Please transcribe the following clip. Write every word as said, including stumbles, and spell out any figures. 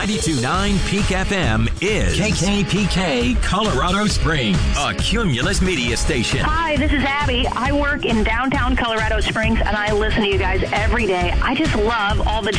ninety-two point nine Peak F M is K K P K Colorado Springs, a Cumulus media station. Hi, this is Abby. I work in downtown Colorado Springs, and I listen to you guys every day. I just love all the